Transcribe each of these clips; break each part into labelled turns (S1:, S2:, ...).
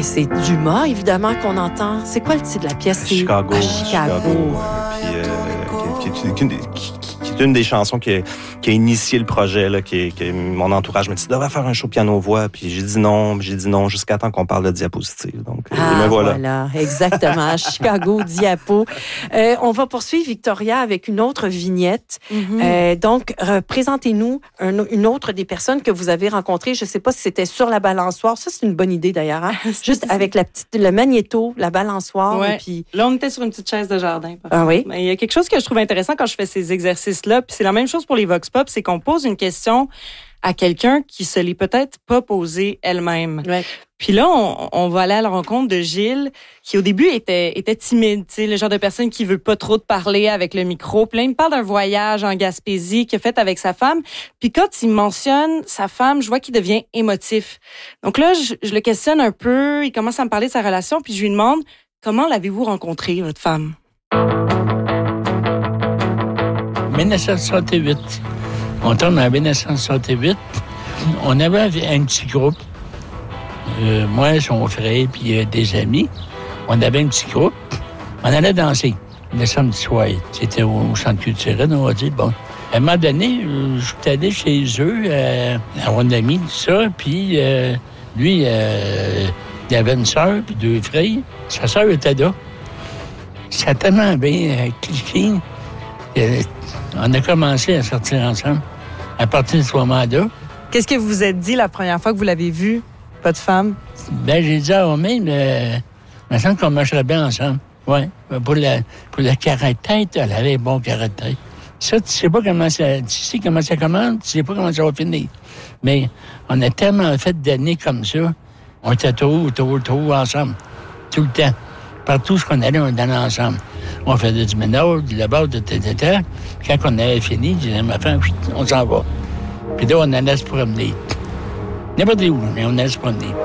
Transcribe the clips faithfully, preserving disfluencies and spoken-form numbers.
S1: Et c'est Dumas, évidemment, qu'on entend. C'est quoi le titre de la pièce? C'est
S2: Chicago.
S1: Ah, Chicago.
S2: Chicago. Puis, euh, qui, qui, qui, qui, qui est une des chansons qui a, qui a initié le projet. Là, qui, qui, mon entourage me dit, tu devrais faire un show piano-voix. Puis j'ai dit non, j'ai dit non, jusqu'à temps qu'on parle de diapositive. Donc,
S1: ah,
S2: et me voilà.
S1: voilà, exactement. Chicago, Diapo. Euh, on va poursuivre, Victoria, avec une autre vignette. Mm-hmm. Euh, donc, représentez-nous un, une autre des personnes que vous avez rencontrées. Je ne sais pas si c'était sur la balançoire. Ça, c'est une bonne idée, d'ailleurs. Hein? Juste avec la petite, le magnéto, la balançoire.
S3: Ouais.
S1: Et puis...
S3: Là, on était sur une petite chaise de jardin.
S1: Ah oui?
S3: Mais il y a quelque chose que je trouve intéressant quand je fais ces exercices-là, puis c'est la même chose pour les Vox Pop, c'est qu'on pose une question à quelqu'un qui se l'est peut-être pas posée elle-même.
S1: Ouais.
S3: Puis là, on, on va aller à la rencontre de Gilles, qui au début était, était timide, tu sais, le genre de personne qui veut pas trop te parler avec le micro. Puis là, il me parle d'un voyage en Gaspésie qu'il a fait avec sa femme. Puis quand il mentionne sa femme, je vois qu'il devient émotif. Donc là, je, je le questionne un peu, il commence à me parler de sa relation, puis je lui demande, comment l'avez-vous rencontrée, votre femme?
S4: dix-neuf cent soixante-huit. On tombe en dix-neuf cent soixante-huit. On avait un petit groupe. Euh, moi, son frère, puis euh, des amis. On avait un petit groupe. On allait danser le samedi soir. C'était au, au centre culturel, on va dire. Bon. À un moment donné, euh, je suis allé chez eux, euh, avoir un ami, tout ça. Puis euh, lui, euh, il avait une sœur, puis deux frères. Sa sœur était là. Ça a tellement bien euh, cliqué. Euh, on a commencé à sortir ensemble à partir de ce moment-là.
S3: Qu'est-ce que vous vous êtes dit la première fois que vous l'avez vue, votre femme?
S4: Ben, j'ai dit à Romain, il me semble qu'on marcherait bien ensemble. Oui. Pour le, pour le caractère, elle avait un bon caractère. Ça, tu sais pas comment ça, tu sais comment ça commence, tu sais pas comment ça va finir. Mais on a tellement fait d'années comme ça, on était trop, trop, trop ensemble. Tout le temps. Partout où on allait, on allait ensemble. On faisait du ménage, du lavage, de et cetera. Quand on avait fini, je disais à ma femme, on s'en va. Puis là, on allait se promener. N'importe où, mais on allait se promener.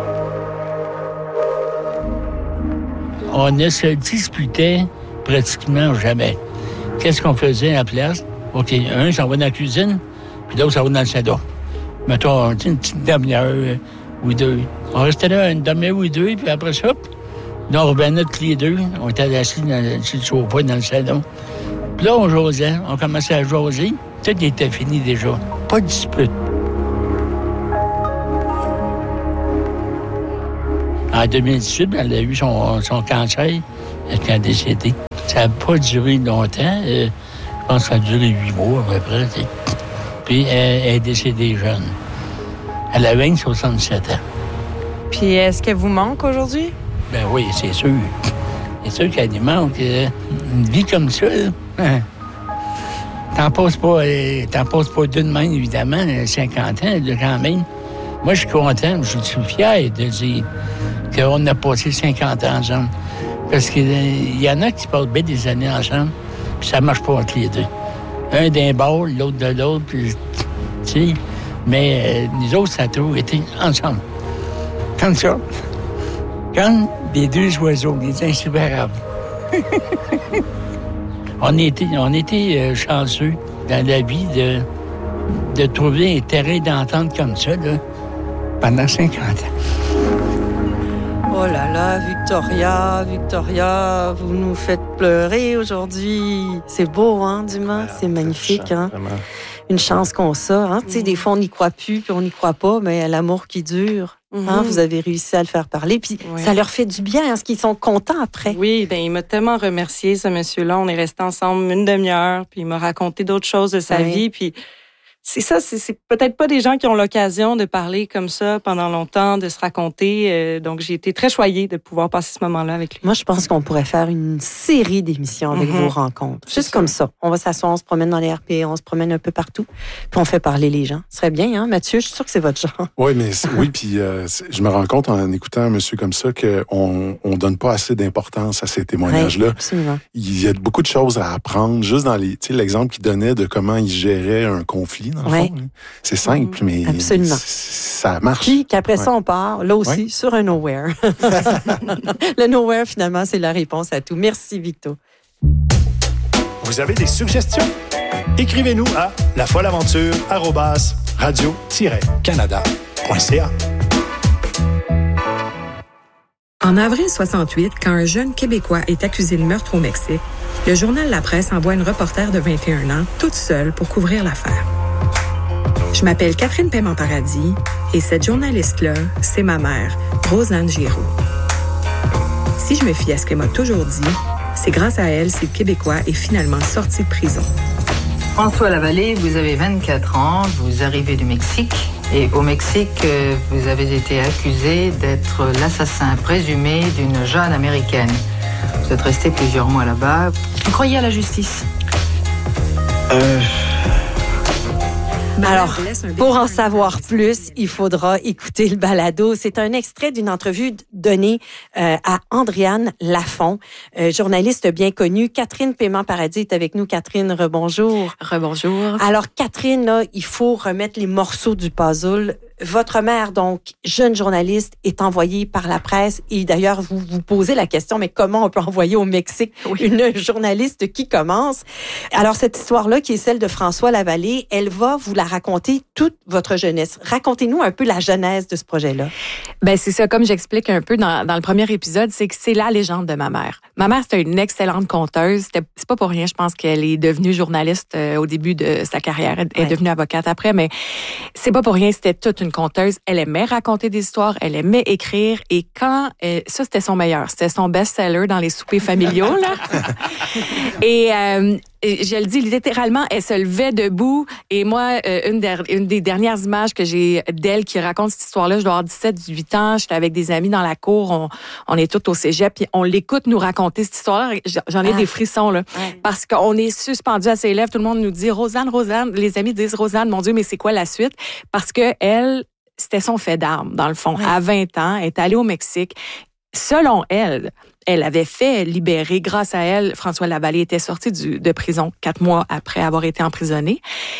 S4: On ne se disputait pratiquement jamais. Qu'est-ce qu'on faisait à la place? OK, un, ça va dans la cuisine, puis l'autre, ça va dans le salon. Mettons, une petite demi-heure ou deux. On restait là une demi-heure ou deux, puis après ça, là, on revenait tous les deux. On était assis dans, sur le sofa dans le salon. Puis là, on jasait. On commençait à jaser. Tout était fini déjà. Pas de dispute. En deux mille dix-huit, elle a eu son, son cancer. Elle a décédé. Ça n'a pas duré longtemps. Euh, je pense que ça a duré huit mois à peu près. T'sais. Puis elle, elle est décédée jeune. Elle avait soixante-sept ans.
S3: Puis est-ce qu'elle vous manque aujourd'hui?
S4: Ben oui, c'est sûr. C'est sûr qu'elle lui manque. Euh, une vie comme ça, hein, t'en passes pas, euh, t'en passes pas d'une main, évidemment, cinquante ans, là, quand même. Moi, je suis content, je suis fier de dire qu'on a passé cinquante ans ensemble. Parce qu'il euh, y en a qui passent bien des années ensemble, puis ça marche pas entre les deux. Un d'un bord, l'autre de l'autre, puis, tu sais. Mais euh, nous autres, ça a toujours été ensemble. Comme ça. Comme les deux oiseaux, les inséparables. on était, on était euh, chanceux dans la vie de, de trouver un terrain d'entente comme ça, là, pendant cinquante ans.
S1: Oh là là, Victoria, Victoria, vous nous faites pleurer aujourd'hui. C'est beau, hein, Dumas? C'est magnifique, hein? Vraiment. Une chance qu'on ça, hein? Tu sais, des fois, on n'y croit plus, puis on n'y croit pas, mais l'amour qui dure, mm-hmm. hein, vous avez réussi à le faire parler, puis oui. Ça leur fait du bien, hein, ce qu'ils sont contents après.
S3: Oui, bien, il m'a tellement remercié, ce monsieur-là. On est restés ensemble une demi-heure, puis il m'a raconté d'autres choses de sa oui. vie, puis c'est ça, c'est, c'est peut-être pas des gens qui ont l'occasion de parler comme ça pendant longtemps, de se raconter. Euh, donc, j'ai été très choyée de pouvoir passer ce moment-là avec lui.
S1: Moi, je pense qu'on pourrait faire une série d'émissions avec mm-hmm. vos rencontres. C'est Juste sûr. Comme ça. On va s'asseoir, on se promène dans les R P, on se promène un peu partout, puis on fait parler les gens. Ce serait bien, hein, Mathieu? Je suis sûre que c'est votre genre.
S5: Oui, mais oui, puis euh, je me rends compte en écoutant un monsieur comme ça qu'on on donne pas assez d'importance à ces témoignages-là.
S1: Oui, absolument.
S5: Il y a beaucoup de choses à apprendre, juste dans les, tu sais, l'exemple qu'il donnait de comment il gérait un conflit. Dans le
S1: ouais.
S5: fond, c'est simple, mmh, mais
S1: absolument.
S5: Ça marche.
S1: Puis qu'après ouais. ça, on part, là aussi,
S5: ouais.
S1: sur un nowhere. Le nowhere, finalement, c'est la réponse à tout. Merci, Victo.
S6: Vous avez des suggestions? Écrivez-nous à lafoleaventure arobase radio tiret canada point c a.
S7: En avril soixante-huit, quand un jeune Québécois est accusé de meurtre au Mexique, le journal La Presse envoie une reporter de vingt et un ans, toute seule, pour couvrir l'affaire. Je m'appelle Catherine Paiement-Paradis et cette journaliste-là, c'est ma mère, Rosanne Giroux. Si je me fie à ce qu'elle m'a toujours dit, c'est grâce à elle si le Québécois est finalement sorti de prison.
S8: François Lavallée, vous avez vingt-quatre ans, vous arrivez du Mexique. Et au Mexique, vous avez été accusé d'être l'assassin présumé d'une jeune Américaine. Vous êtes resté plusieurs mois là-bas. Vous croyez à la justice?
S2: Euh...
S1: Alors, pour en savoir plus, il faudra écouter le balado. C'est un extrait d'une entrevue donnée euh, à Andréane Lafont, euh, journaliste bien connue. Catherine Paiement-Paradis est avec nous. Catherine, rebonjour.
S3: Rebonjour.
S1: Alors, Catherine, là, il faut remettre les morceaux du puzzle. Votre mère, donc, jeune journaliste, est envoyée par la presse. Et d'ailleurs, vous vous posez la question, mais comment on peut envoyer au Mexique oui. une journaliste qui commence? Alors, cette histoire-là, qui est celle de François Lavallée, elle va vous la raconter toute votre jeunesse. Racontez-nous un peu la genèse de ce projet-là.
S9: Ben c'est ça, comme j'explique un peu dans, dans le premier épisode, c'est que c'est la légende de ma mère. Ma mère, c'était une excellente conteuse. C'était, c'est pas pour rien, je pense qu'elle est devenue journaliste euh, au début de sa carrière. Elle ouais. est devenue avocate après, mais c'est pas pour rien, c'était toute une conteuse. Elle aimait raconter des histoires, elle aimait écrire. Et quand... Euh, ça, c'était son meilleur. C'était son best-seller dans les soupers familiaux, là. et... Euh, je le dis littéralement, elle se levait debout. Et moi, euh, une, der- une des dernières images que j'ai d'elle qui raconte cette histoire-là, je dois avoir dix-sept, dix-huit ans, j'étais avec des amis dans la cour, on, on est tous au cégep, puis on l'écoute nous raconter cette histoire-là. J'en ai ah. des frissons, là. Ouais. Parce qu'on est suspendu à ses lèvres, tout le monde nous dit « Rosanne, Rosanne », les amis disent « Rosanne, mon Dieu, mais c'est quoi la suite? » Parce que elle, c'était son fait d'armes, dans le fond. Ouais. À vingt ans, elle est allée au Mexique. Selon elle, elle avait fait libérer, grâce à elle, François Lavallée était sorti du, de prison quatre mois après avoir été emprisonné.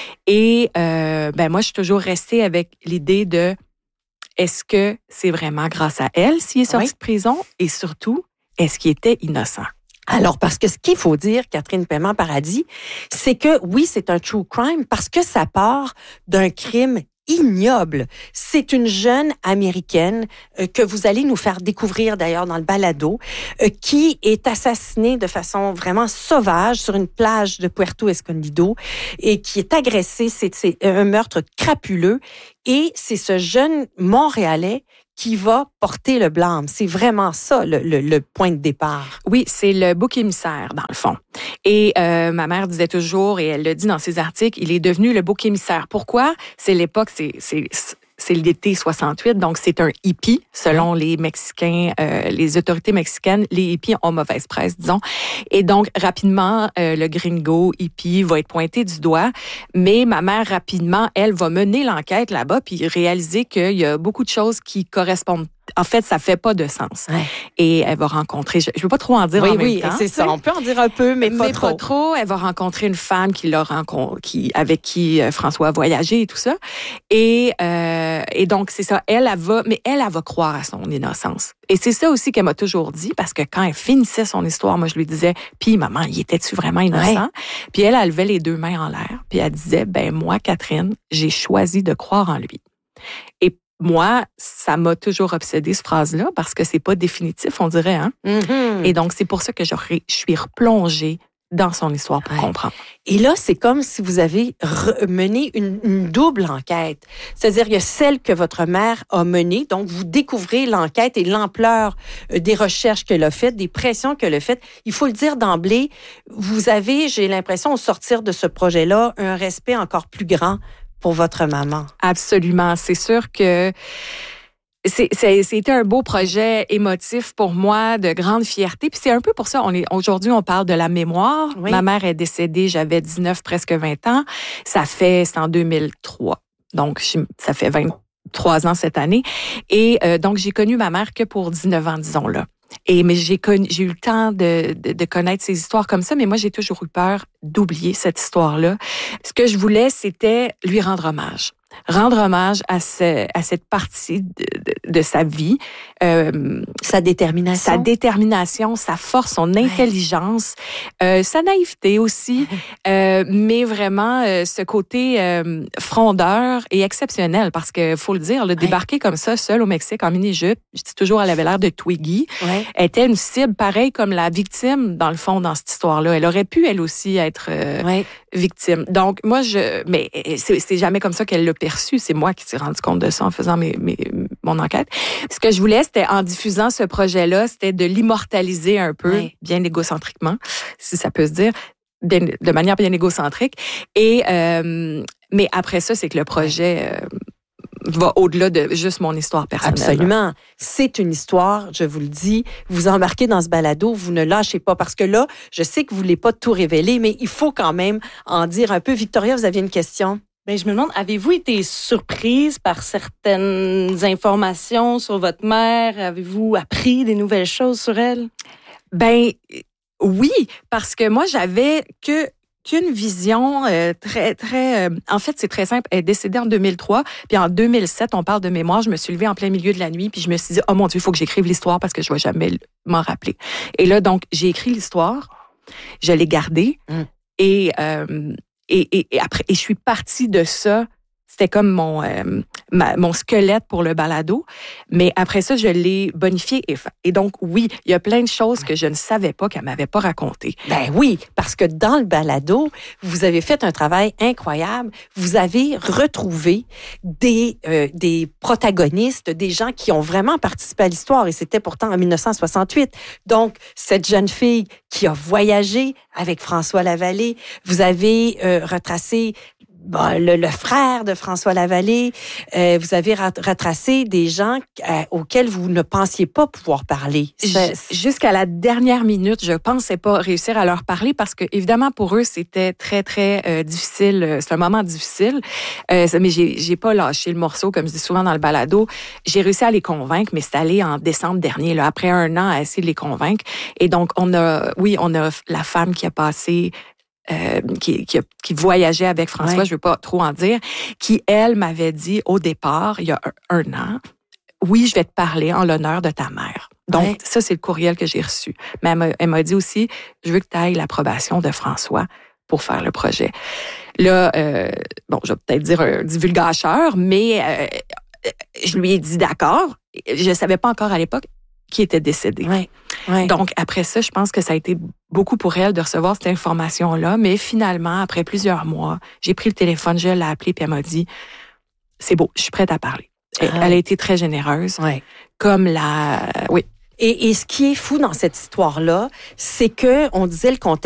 S9: Et euh, ben moi, je suis toujours restée avec l'idée de est-ce que c'est vraiment grâce à elle s'il est sorti oui. de prison? Et surtout, est-ce qu'il était innocent?
S1: Alors, parce que ce qu'il faut dire, Catherine Paiement-Paradis, c'est que oui, c'est un true crime parce que ça part d'un crime ignoble. C'est une jeune Américaine euh, que vous allez nous faire découvrir d'ailleurs dans le balado, euh, qui est assassinée de façon vraiment sauvage sur une plage de Puerto Escondido et qui est agressée. C'est, c'est un meurtre crapuleux et c'est ce jeune Montréalais qui va porter le blâme. C'est vraiment ça, le, le, le point de départ.
S9: Oui, c'est le bouc émissaire, dans le fond. Et euh, ma mère disait toujours, et elle le dit dans ses articles, il est devenu le bouc émissaire. Pourquoi? C'est l'époque, c'est... c'est C'est l'été soixante-huit, donc c'est un hippie, selon les Mexicains, euh, les autorités mexicaines. Les hippies ont mauvaise presse, disons. Et donc, rapidement, euh, le gringo hippie va être pointé du doigt. Mais ma mère, rapidement, elle va mener l'enquête là-bas puis réaliser qu'il y a beaucoup de choses qui correspondent. En fait, ça fait pas de sens. Ouais. Et elle va rencontrer, je, je veux pas trop en dire
S1: oui,
S9: en même
S1: oui,
S9: temps.
S1: Oui, c'est ça. On peut en dire un peu, mais pas
S9: mais
S1: trop.
S9: pas trop. Elle va rencontrer une femme qui l'a rencontré, qui avec qui euh, François a voyagé et tout ça. Et euh, et donc c'est ça. Elle, elle va, mais elle, elle va croire à son innocence. Et c'est ça aussi qu'elle m'a toujours dit, parce que quand elle finissait son histoire, moi je lui disais, puis maman, il était-tu vraiment innocent? Ouais. Puis elle, elle levait les deux mains en l'air, puis elle disait, ben moi, Catherine, j'ai choisi de croire en lui. Et moi, ça m'a toujours obsédée, cette phrase-là, parce que c'est pas définitif, on dirait, hein? Mm-hmm. Et donc, c'est pour ça que je suis replongée dans son histoire pour ouais. comprendre.
S1: Et là, c'est comme si vous avez mené une, une double enquête. C'est-à-dire, il y a celle que votre mère a menée, donc vous découvrez l'enquête et l'ampleur des recherches qu'elle a faites, des pressions qu'elle a faites. Il faut le dire d'emblée, vous avez, j'ai l'impression, au sortir de ce projet-là, un respect encore plus grand pour votre maman.
S9: Absolument. C'est sûr que c'est, c'est, c'était un beau projet émotif pour moi, de grande fierté. Puis c'est un peu pour ça, on est, aujourd'hui, on parle de la mémoire. Oui. Ma mère est décédée, j'avais dix-neuf, presque vingt ans. Ça fait, c'est en deux mille trois. Donc, ça fait vingt-trois ans cette année. Et euh, donc, j'ai connu ma mère que pour dix-neuf ans, disons-là. Et mais j'ai connu, j'ai eu le temps de, de, de connaître ces histoires comme ça, mais moi, j'ai toujours eu peur d'oublier cette histoire-là. Ce que je voulais, c'était lui rendre hommage. rendre hommage à, ce, à cette partie de, de, de sa vie.
S1: Euh, sa détermination.
S9: Sa détermination, sa force, son intelligence, ouais. euh, sa naïveté aussi, euh, mais vraiment euh, ce côté euh, frondeur et exceptionnel, parce que faut le dire, le ouais. débarquer comme ça, seul au Mexique, en mini-jupe, je dis toujours, elle avait l'air de Twiggy, ouais. était une cible pareille comme la victime, dans le fond, dans cette histoire-là. Elle aurait pu, elle aussi, être euh, ouais. victime. Donc, moi, je... Mais c'est, c'est jamais comme ça qu'elle l'a perçu. C'est moi qui t'ai rendu compte de ça en faisant mes, mes, mon enquête. Ce que je voulais, c'était, en diffusant ce projet-là, c'était de l'immortaliser un peu, oui. bien égocentriquement, si ça peut se dire, bien, de manière bien égocentrique. Et, euh, mais après ça, c'est que le projet euh, va au-delà de juste mon histoire personnelle.
S1: Absolument. C'est une histoire, je vous le dis. Vous embarquez dans ce balado, vous ne lâchez pas. Parce que là, je sais que vous ne voulez pas tout révéler, mais il faut quand même en dire un peu. Victoria, vous aviez une question?
S3: Ben, je me demande, avez-vous été surprise par certaines informations sur votre mère? Avez-vous appris des nouvelles choses sur elle?
S9: Ben, oui, parce que moi, j'avais que qu'une vision euh, très, très... Euh, en fait, c'est très simple. Elle est décédée en deux mille trois, puis en deux mille sept, on parle de mémoire, je me suis levée en plein milieu de la nuit, puis je me suis dit, oh mon Dieu, il faut que j'écrive l'histoire parce que je ne vais jamais m'en rappeler. Et là, donc, j'ai écrit l'histoire, je l'ai gardée, mm. et... Euh, Et, et, et après, et je suis partie de ça. C'était comme mon euh, ma, mon squelette pour le balado. Mais après ça, je l'ai bonifié. Et, et donc, oui, il y a plein de choses que je ne savais pas qu'elle m'avait pas racontées.
S1: Ben oui, parce que dans le balado, vous avez fait un travail incroyable. Vous avez retrouvé des euh, des protagonistes, des gens qui ont vraiment participé à l'histoire. Et c'était pourtant en dix-neuf cent soixante-huit. Donc, cette jeune fille qui a voyagé avec François Lavallée, vous avez euh, retracé Bon, le, le frère de François Lavallée, euh, vous avez retracé des gens euh, auxquels vous ne pensiez pas pouvoir parler.
S9: C'est... Jusqu'à la dernière minute, je pensais pas réussir à leur parler parce que, évidemment, pour eux, c'était très, très euh, difficile. C'est un moment difficile. Euh, mais j'ai, j'ai pas lâché le morceau, comme je dis souvent dans le balado. J'ai réussi à les convaincre, mais c'est allé en décembre dernier, là, après un an à essayer de les convaincre. Et donc, on a, oui, on a la femme qui a passé Euh, qui, qui, qui voyageait avec François, ouais. je ne veux pas trop en dire, qui, elle, m'avait dit au départ, il y a un, un an, oui, je vais te parler en l'honneur de ta mère. Donc, ouais. ça, c'est le courriel que j'ai reçu. Mais elle m'a, elle m'a dit aussi, je veux que tu ailles l'approbation de François pour faire le projet. Là, euh, bon, je vais peut-être dire un divulgateur, mais euh, je lui ai dit d'accord. Je ne savais pas encore à l'époque qui était décédé.
S1: Ouais, ouais.
S9: Donc, après ça, je pense que ça a été beaucoup pour elle de recevoir cette information-là. Mais finalement, après plusieurs mois, j'ai pris le téléphone, je l'ai appelée, puis elle m'a dit, c'est beau, je suis prête à parler. Ah. Elle a été très généreuse.
S1: Ouais.
S9: Comme la... Oui.
S1: Et, et ce qui est fou dans cette histoire-là, c'est que on disait le contexte